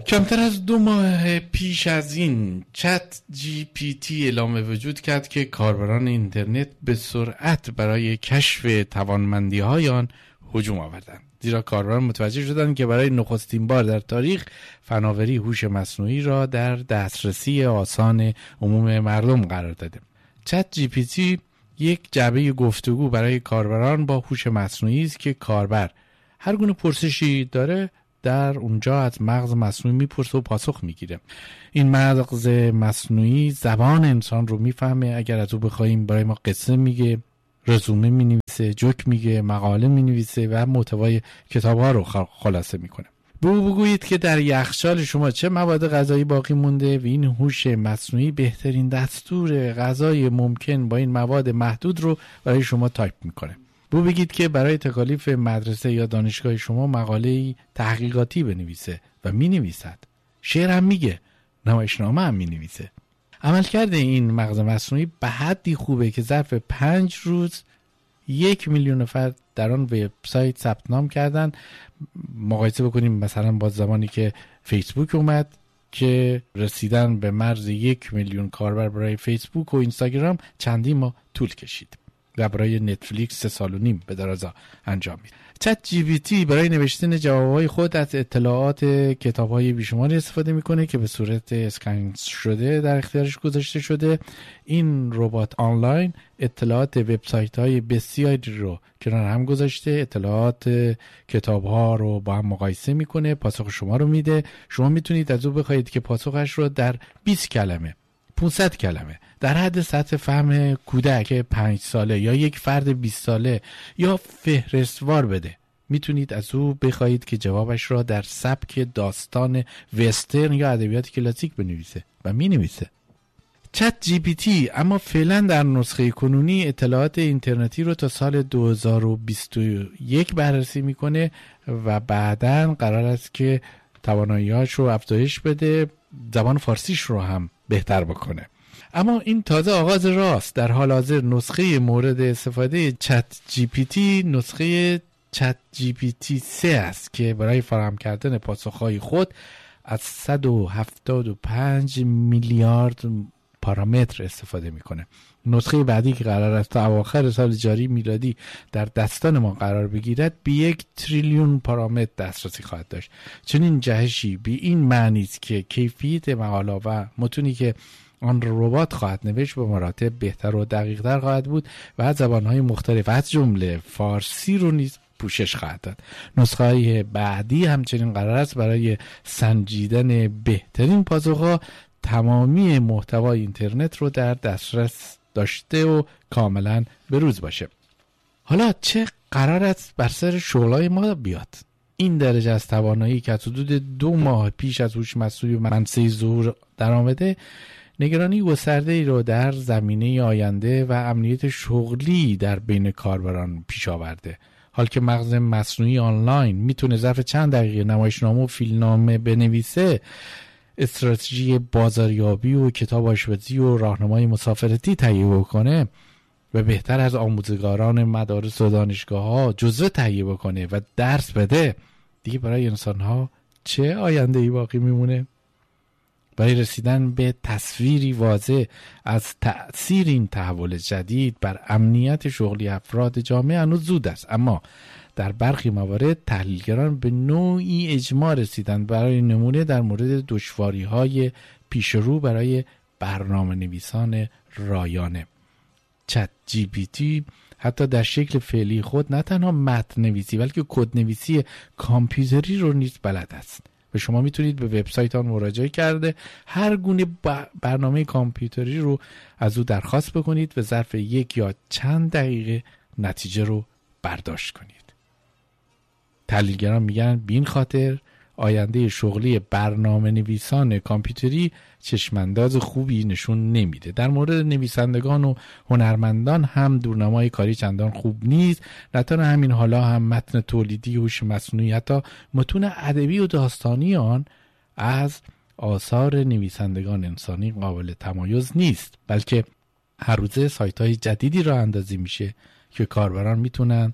کمتر از 2 ماه پیش از این چت جی پی تی اعلام وجود کرد که کاربران اینترنت به سرعت برای کشف توانمندی‌های آن هجوم آوردند. زیرا کاربران متوجه شدند که برای نخستین بار در تاریخ فناوری هوش مصنوعی را در دسترسی آسان عموم مردم قرار داده. چت جی پی تی یک جعبه گفتگو برای کاربران با هوش مصنوعی است که کاربر هر گونه پرسشی داره در اونجا از مغز مصنوعی میپرسه و پاسخ میگیره. این مغز مصنوعی زبان انسان رو میفهمه. اگر از او بخوایم برای ما قصه میگه، رزومه مینویسه، جوک میگه، مقاله مینویسه و محتوای کتاب‌ها رو خلاصه میکنه. به او بگویید که در یخچال شما چه مواد غذایی باقی مونده و این هوش مصنوعی بهترین دستور غذای ممکن با این مواد محدود رو برای شما تایپ میکنه. بو بگید که برای تکالیف مدرسه یا دانشگاه شما مقاله تحقیقاتی بنویسه و می نویسد. شعر هم میگه، نمایشنامه هم می نویسه. عملکرد این مغز مصنوعی به حدی خوبه که ظرف 5 روز 1 میلیون نفر در آن وبسایت ثبت نام کردن. مقایسه بکنیم مثلا با زمانی که فیسبوک اومد که رسیدن به مرز 1 میلیون کاربر برای فیسبوک و اینستاگرام چندین ماه طول کشید. و برای نتفلیکس 3.5 سال به درازا انجام میده. چت جی پی تی برای نوشتن جوابهای خود از اطلاعات کتاب‌های بیشماری استفاده میکنه که به صورت اسکن شده در اختیارش گذاشته شده. این ربات آنلاین اطلاعات وبسایت‌های بسیاری رو کنار هم گذاشته، اطلاعات کتاب‌ها رو با هم مقایسه میکنه، پاسخ شما رو میده. شما میتونید از او بخواید که پاسخش رو در 20 کلمه 500 کلمه در حد سطح فهم کودک 5 ساله یا یک فرد 20 ساله یا فهرستوار بده. میتونید از او بخواید که جوابش را در سبک داستان وسترن یا ادبیات کلاسیک بنویسه و مینویسه. چت جی پی تی اما فعلا در نسخه کنونی اطلاعات اینترنتی رو تا سال 2021 بررسی میکنه و بعداً قرار است که توانایی‌هاش رو افزایش بده، زبان فارسیش رو هم بهتر بکنه. اما این تازه آغاز راست. در حال حاضر نسخه مورد استفاده چت جی پی تی نسخه چت جی پی تی 3 است که برای فراهم کردن پاسخهای خود از 175 میلیارد پارامتر استفاده میکنه. نسخه بعدی که قرار است تا اواخر سال جاری میلادی در دستان ما قرار بگیرد به 1 تریلیون پارامتر دسترسی خواهد داشت. چنین جهشی به این معنی است که کیفیت مقاله و متونی که آن ربات خواهد نوشت به مراتب بهتر و دقیق‌تر خواهد بود و از زبان‌های مختلف از جمله فارسی رو نیز پوشش خواهد داد. نسخه‌های بعدی همچنین قرار است برای سنجیدن بهترین پاسخ‌ها تمامی محتوای اینترنت رو در دسترس داشته و کاملا بروز باشه. حالا چه قرار است بر سر شغلای ما بیاد؟ این درجه از توانایی که از حدود 2 ماه پیش از هوش مصنوعی منصه ظهور در آمده، نگرانی گسترده‌ای رو در زمینه آینده و امنیت شغلی در بین کاربران پیش آورده. حال که مغز مصنوعی آنلاین میتونه ظرف چند دقیقه نمایشنامه و فیلمنامه بنویسه، استراتژی بازاریابی و کتاب آشپزی و راهنمای مسافرتی تهیه بکنه و بهتر از آموزگاران مدارس و دانشگاه‌ها جزوه تهیه بکنه و درس بده، دیگه برای انسان‌ها چه آینده‌ای باقی میمونه؟ برای رسیدن به تصویری واضح از تأثیر این تحول جدید بر امنیت شغلی افراد جامعه هنوز زود است، اما در برخی موارد تحلیلگران به نوعی اجماع رسیدند. برای نمونه در مورد دشواری‌های پیشرو برای برنامه‌نویسان رایانه. چت جی پی تی حتی در شکل فعلی خود نه تنها متن نویسی بلکه کد نویسی کامپیوتری رو نیز بلد است و شما میتونید به وبسایت آن مراجعه کرده هر گونه برنامه کامپیوتری رو از او درخواست بکنید و ظرف 1 یا چند دقیقه نتیجه رو برداشت کنید. تحلیلگران میگن به این خاطر آینده شغلی برنامه نویسان کامپیوتری چشمانداز خوبی نشون نمیده. در مورد نویسندگان و هنرمندان هم دورنمای کاری چندان خوب نیست. نه تنها همین، حالا هم متن تولیدی هوش مصنوعی حتی متون ادبی و داستانی آن از آثار نویسندگان انسانی قابل تمایز نیست، بلکه هر روزه سایت‌های جدیدی راه اندازی میشه که کاربران میتونن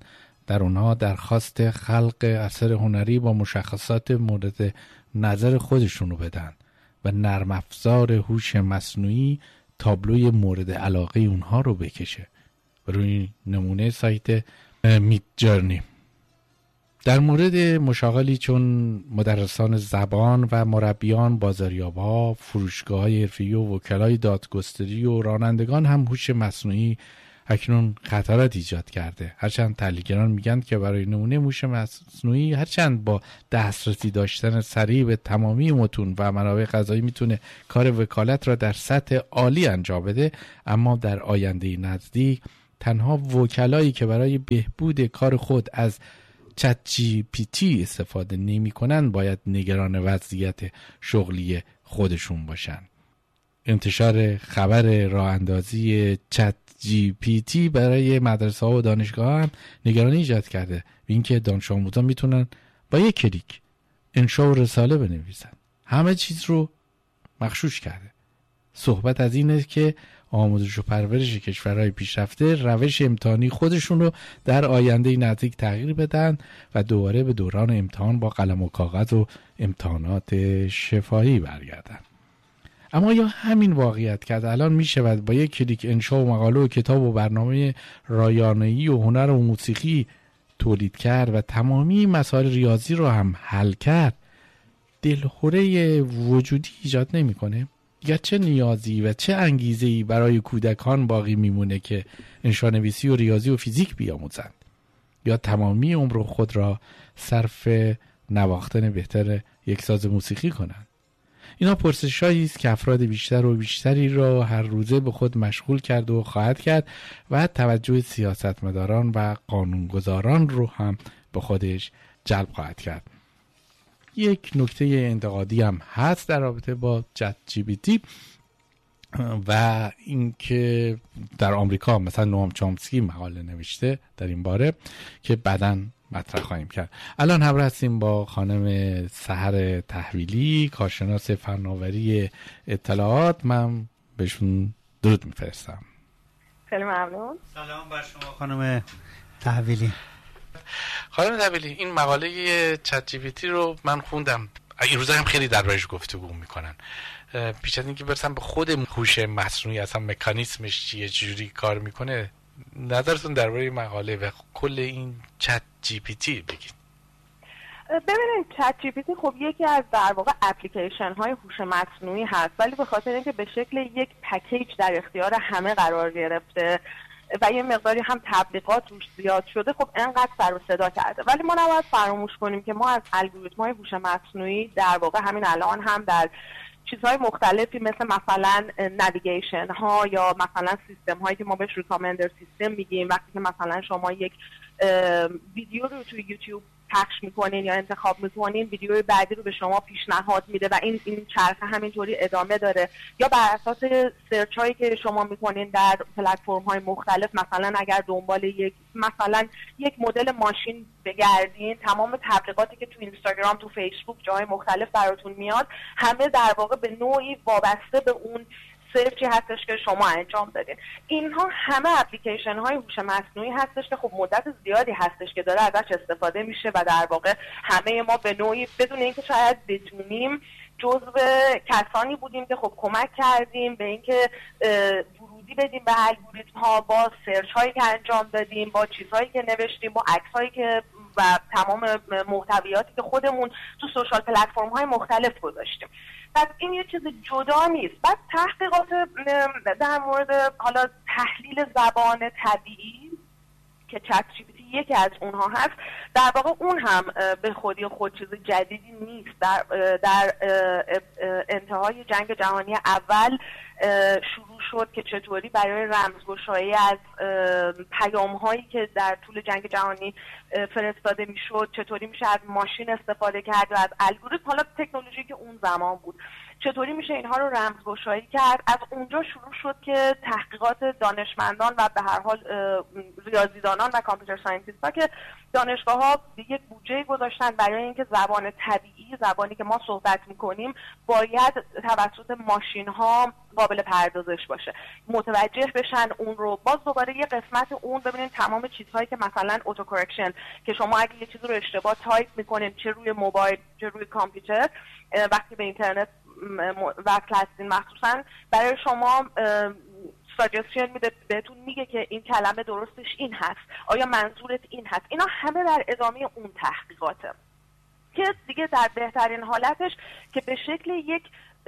در اونها درخواست خلق اثر هنری با مشخصات مورد نظر خودشون رو بدن و نرم افزار هوش مصنوعی تابلوی مورد علاقه اونها رو بکشه. روی نمونه سایت میت جرنی در مورد مشاغلی چون مدرسان زبان و مربیان بازاریاب‌ها، فروشگاه‌های حرفه‌ای و وکلای دادگستری و رانندگان هم هوش مصنوعی اکنون خطرات ایجاد کرده. هرچند تحلیلگران میگن که برای نمونه هوش مصنوعی هرچند با دسترسی داشتن سریع به تمامی متون و منابع غذایی میتونه کار وکالت را در سطح عالی انجام بده، اما در آینده نزدیک تنها وکلایی که برای بهبود کار خود از چت جی پی تی استفاده نمی کنن باید نگران وضعیت شغلی خودشون باشن. انتشار خبر راه اندازی چت جی پی تی برای مدرسه ها و دانشگاه هم نگرانی ایجاد کرده، اینکه دانش آموزان میتونن با یک کلیک انشا و رساله بنویسن. همه چیز رو مغشوش کرده. صحبت از اینه که آموزش و پرورش کشورهای پیشرفته روش امتحانی خودشون رو در آینده نزدیک تغییر بدن و دوباره به دوران امتحان با قلم و کاغذ و امتحانات شفاهی برگردن. اما یا همین واقعیت که الان میشود با یک کلیک انشا و مقاله و کتاب و برنامه رایانه‌ای و هنر و موسیقی تولید کرد و تمامی مسائل ریاضی رو هم حل کرد، دلخوره وجودی ایجاد نمی‌کنه؟ یا چه نیازی و چه انگیزه‌ای برای کودکان باقی میمونه که انشانویسی و ریاضی و فیزیک بیاموزند یا تمامی عمر خود را صرف نواختن بهتر یک ساز موسیقی کنند؟ اینا پرسش‌هایی است که افراد بیشتر و بیشتری را هر روزه به خود مشغول کرد و خواهد کرد و توجه سیاستمداران و قانونگذاران رو هم به خودش جلب خواهد کرد. یک نکته انتقادی هم هست در رابطه با چت جی پی تی و اینکه در آمریکا مثلا نوام چامسکی مقاله نوشته در این باره که بعداً مطرح خواهیم کرد. الان هم هستیم با خانم سحر تحویلی، کارشناس فناوری اطلاعات. من بهشون درود میفرستم. خیلی ممنون. سلام بر شما خانم تحویلی. خانم تحویلی، این مقاله چت جی پی تی رو من خوندم. این روزا هم خیلی دربارش گفتگو میکنن. پیش از اینکه برسم به خود هوش مصنوعی، اصلا مکانیسمش چیه، چجوری کار میکنه، نظرتون درباره مقاله و کل این چت جی پی تی بگید. ببینید، چت جی پی تی خب یکی از در واقع اپلیکیشن های هوش مصنوعی هست، ولی به خاطر اینکه به شکل یک پکیج در اختیار همه قرار گرفته و یه مقداری هم تبلیغات روش زیاد شده، خب انقدر سر و صدا کرده. ولی ما نباید فراموش کنیم که ما از الگوریتم‌های هوش مصنوعی در واقع همین الان هم در چیزهای مختلفی مثلا نویگیشن ها یا مثلا سیستم هایی که ما بهش ریکامندر سیستم میگیم، وقتی که مثلا شما یک ویدیو رو توی یوتیوب پخش میکنین یا انتخاب میکنین، ویدیوی بعدی رو به شما پیشنهاد میده و این چرخه همینطوری ادامه داره. یا بر اساس سرچ هایی که شما میکنین در پلتفرم های مختلف، مثلا اگر دنبال یک مدل ماشین بگردین، تمام تبلیغاتی که تو اینستاگرام، تو فیسبوک، جای مختلف براتون میاد، همه در واقع به نوعی وابسته به اون سرچی هستش که شما انجام دادین. اینها همه اپلیکیشن های هوش مصنوعی هستش که خب مدت زیادی هستش که داره ازش استفاده میشه و در واقع همه ما به نوعی بدون اینکه شاید بدونیم جزو کسانی بودیم که خب کمک کردیم به اینکه ورودی بدیم به الگوریتم ها با سرچ هایی که انجام دادیم، با چیزهایی که نوشتیم، با عکس هایی که و تمام محتویاتی که خودمون تو سوشال پلتفرم های مختلف گذاشتیم. پس این یه چیز جدا نیست. بعد تحقیقات در مورد حالا تحلیل زبان طبیعی که چت جی پی تی یکی از اونها هست، در واقع اون هم به خودی خود چیز جدیدی نیست. در انتهای جنگ جهانی اول شروع شد که چطوری برای رمزگشایی از پیام‌هایی که در طول جنگ جهانی فرستاده میشد، چطوری میشه از ماشین استفاده کرد و از الگوریتم، حالا تکنولوژی که اون زمان بود، چطوری میشه اینها رو رمزگشایی کرد. از اونجا شروع شد که تحقیقات دانشمندان و به هر حال ریاضیدانان و کامپیوتر ساینتیست ها که دانشگاه ها یک بودجه گذاشتن برای اینکه زبان طبیعی زبانی که ما صحبت میکنیم باید توسط ماشین ها قابل پردازش باشه، متوجه بشن اون رو. باز دوباره یه قسمت اون ببینید تمام چیزهایی که مثلا اوتو کرکشن که شما اگه یه چیزی رو اشتباه تایپ میکنین چه روی موبایل چه روی کامپیوتر وقتی به اینترنت وصل هستین مخصوصا برای شما ساجستشن میده، بهتون میگه که این کلمه درستش این هست، آیا منظورت این هست. اینا همه در ادامه اون تحقیقاته که دیگه در بهترین حالتش که به شکل یک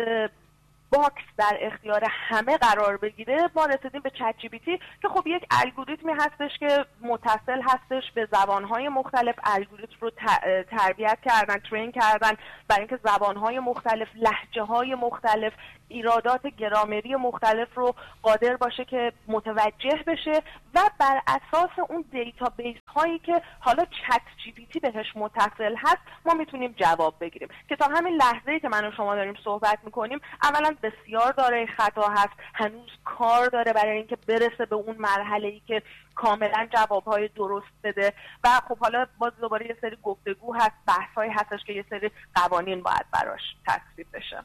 باکس در اختیار همه قرار بگیره ما رسیدیم به چت جی پی تی که خب یک الگوریتمی هستش که متصل هستش به زبانهای مختلف. الگوریتم رو تربیت کردن، ترین کردن برای اینکه زبانهای مختلف، لهجه‌های مختلف، ایرادات گرامری مختلف رو قادر باشه که متوجه بشه و بر اساس اون دیتابیس هایی که حالا چت جی پی تی بهش متصل هست ما میتونیم جواب بگیریم که تا همین لحظه‌ای که من و شما داریم صحبت میکنیم اولا بسیار دارای خطا هست، هنوز کار داره برای اینکه برسه به اون مرحله‌ای که کاملا جوابهای درست بده و خب حالا باز دوباره یه سری گفتگو هست، بحث‌هایی هستش که یه سری قوانین باید براش تصویب بشه.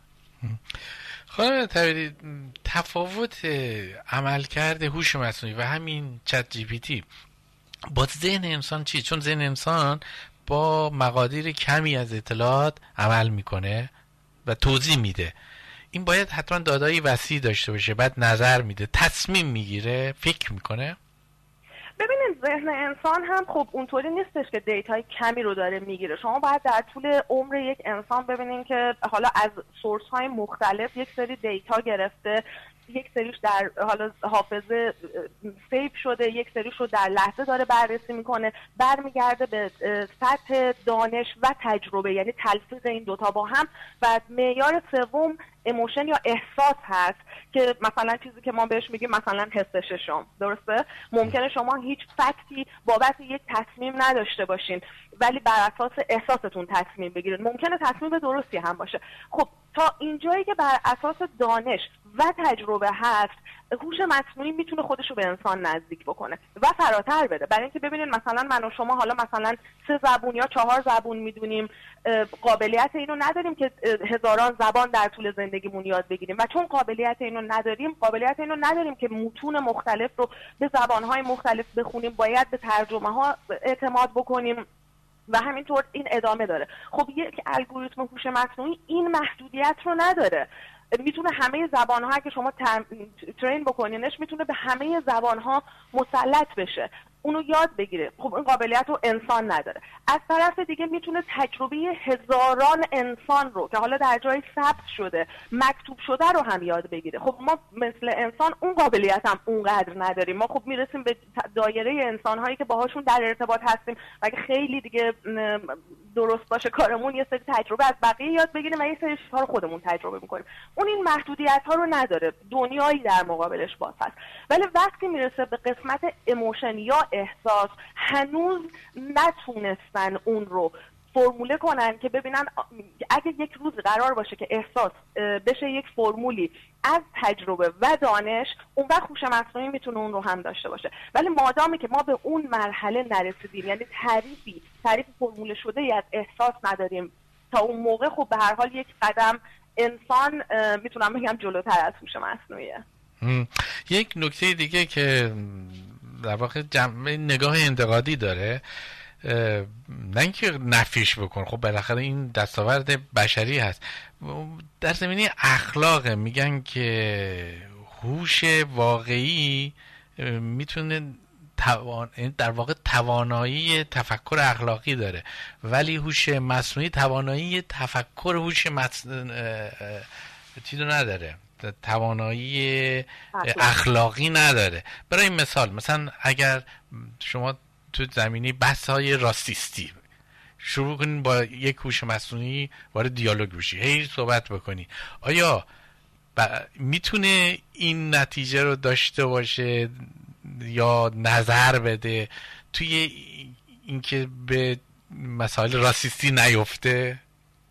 خانم طویلی، تفاوت عملکرد هوش مصنوعی و همین چت جی پی تی با ذهن انسان چیه؟ چون ذهن انسان با مقادیر کمی از اطلاعات عمل میکنه و توضیح میده، این باید حتما دادایی وسیع داشته باشه، بعد نظر میده، تصمیم میگیره، فکر میکنه. ببینید ذهن انسان هم خب اونطوری نیستش که دیتای کمی رو داره میگیره. شما باید در طول عمر یک انسان ببینید که حالا از سورس های مختلف یک سری دیتا گرفته، یک سریش در حالا حافظه سیو شده، یک سریش رو در لحظه داره بررسی میکنه، برمیگرده به سطح دانش و تجربه، یعنی تلفیق این دوتا با هم. و معیار سوم ایموشن یا احساس هست که مثلا چیزی که ما بهش میگیم مثلا حس ششم، درسته؟ ممکنه شما هیچ فکتی بابت یک تصمیم نداشته باشین ولی بر اساس احساستون تصمیم بگیرین، ممکنه تصمیم درستی هم باشه. خب تا اینجایی که بر اساس دانش و تجربه هست هوش مصنوعی میتونه خودش رو به انسان نزدیک بکنه و فراتر بره. برای اینکه ببینید مثلا من و شما حالا مثلا 3 زبون یا 4 زبون میدونیم، قابلیت اینو نداریم که هزاران زبان در طول زندگیمون یاد بگیریم و چون قابلیت اینو نداریم که متون مختلف رو به زبانهای مختلف بخونیم، باید به ترجمه ها اعتماد بکنیم و همینطور این ادامه داره. خب یک الگوریتم هوش مصنوعی این محدودیت رو نداره، میتونه همه زبان‌ها که شما ترین بکنینش میتونه به همه زبان‌ها مسلط بشه، اونو یاد بگیره. خب این قابلیت رو انسان نداره. از طرف دیگه میتونه تجربه هزاران انسان رو که حالا در جای ثبت شده، مکتوب شده رو هم یاد بگیره. خب ما مثل انسان اون قابلیت هم اونقدر نداریم. ما خب میرسیم به دایره انسان‌هایی که باهاشون در ارتباط هستیم و اگه خیلی دیگه درست باشه کارمون یه سری تجربه از بقیه یاد بگیریم و یه سری چیزها رو خودمون تجربه می‌کنیم. اون این محدودیت‌ها رو نداره، دنیایی در مقابلش باز هست. ولی وقتی میرسه به قسمت ایموشن یا احساس هنوز نتونستن اون رو فرموله کنن که ببینن اگه یک روز قرار باشه که احساس بشه یک فرمولی از تجربه و دانش، اون وقت هوش مصنوعی میتونه اون رو هم داشته باشه. ولی مادامی که ما به اون مرحله نرسیدیم، یعنی تعریف فرموله شده ای از احساس نداریم، تا اون موقع خب به هر حال یک قدم انسان میتونم بگم جلوتر از هوش مصنوعیه. یک نکته دیگه که در واقع نگاه انتقادی داره، نه اینکه نفیش بکن، خب بالاخره این دستاورد بشری هست، در زمینه اخلاق میگن که هوش واقعی میتونه در واقع توانایی تفکر اخلاقی داره، ولی هوش مصنوعی توانایی تفکر هوش چیزو نداره، توانایی اخلاقی نداره. برای مثلا اگر شما تو زمینه بحث‌های راسیستی شروع کنین با یک هوش مصنوعی وارد دیالوگ بشی، هی صحبت بکنی، آیا میتونه این نتیجه رو داشته باشه یا نظر بده توی اینکه به مسائل راسیستی نیفته؟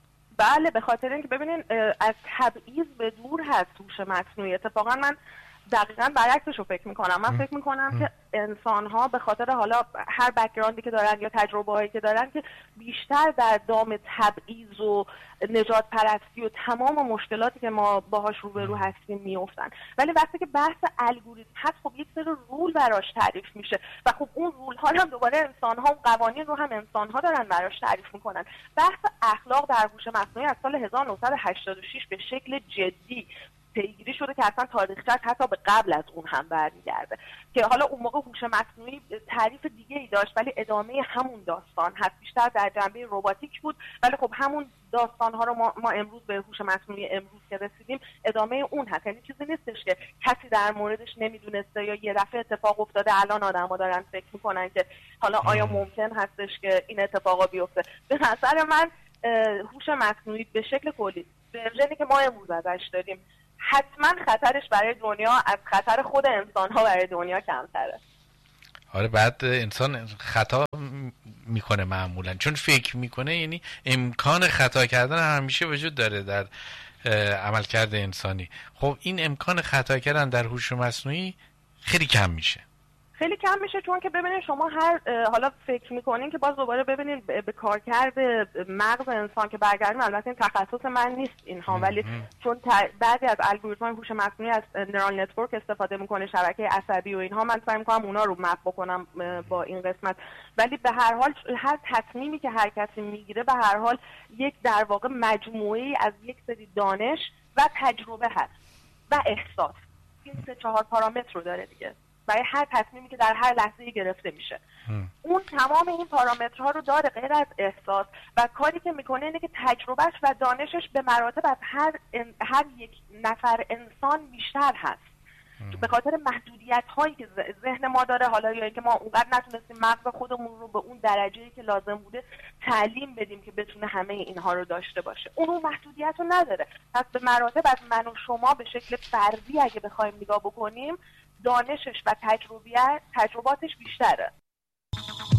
بله، به خاطر اینکه ببینین از تبعیض به دور هست هوش مصنوعی. اتفاقا من دقیقاً برعکسش رو فکر میکنم. من فکر میکنم که انسان‌ها به خاطر حالا هر بک‌گراندی که دارن یا تجربه‌هایی که دارن که بیشتر در دام تبعیض و نجات پرستی و تمام مشکلاتی که ما باهاش روبرو هستیم میافتن. ولی وقتی که بحث الگوریتم هست خب یک سری رول براش تعریف میشه و خب اون رول ها هم دوباره انسان‌ها، اون قوانین رو هم انسان‌ها دارن براش تعریف میکنن. بحث اخلاق در هوش مصنوعی از سال 1986 به شکل جدی پیگیری شده که اصلا تاریخچه‌اش حتی به قبل از اون هم برمیگرده، که حالا اون موقع هوش مصنوعی تعریف دیگه‌ای داشت ولی ادامه همون داستان هست، بیشتر در جنبه رباتیک بود. ولی خب همون داستان‌ها رو ما امروز به هوش مصنوعی امروز که رسیدیم ادامه اون هست. یعنی چیزی نیستش که کسی در موردش نمیدونسته یا یه دفعه اتفاق افتاده الان آدم‌ها دارن فکر می‌کنن که حالا آیا ممکن هستش که این اتفاقا بیفته. به نظر من هوش مصنوعی به شکل کلی ورژنی که ما امروز ازش داریم حتما خطرش برای دنیا از خطر خود انسان‌ها برای دنیا کمتره. آره، بعد انسان خطا میکنه معمولا، چون فکر میکنه، یعنی امکان خطا کردن همیشه وجود داره در عملکرد انسانی. خب این امکان خطا کردن در هوش مصنوعی خیلی کم میشه. خیلی کم میشه، چون که ببینید شما حالا فکر میکنین که باز دوباره ببینید به کارکرد مغز انسان که برگردیم. البته این تخصص من نیست اینها، ولی چون بعضی از الگوریتم‌های هوش مصنوعی از نورال نتورک استفاده میکنه، شبکه عصبی و اینها، من سعی میکنم اونا رو مپ بکنم با این قسمت. ولی به هر حال هر تصمیمی که هر کسی میگیره به هر حال یک در واقع مجموعه‌ای از یک سری دانش و تجربه هست و احساس. این 3-4 پارامتر رو داره دیگه برای هر تصمیمی که در هر لحظه‌ای گرفته میشه. اون تمام این پارامترها رو داره غیر از احساس، و کاری که میکنه اینه که تجربهش و دانشش به مراتب از هر یک نفر انسان بیشتر هست، به خاطر محدودیت هایی که ذهن ما داره، حالا یا اینکه ما اونقدر نتونستیم مغز خودمون رو به اون درجه‌ای که لازم بوده تعلیم بدیم که بتونه همه اینها رو داشته باشه. اون محدودیت رو نداره. پس به مراتب از من و شما به شکل فردی اگه بخوایم نگاه بکنیم، دانشش و تجرباتش بیشتره.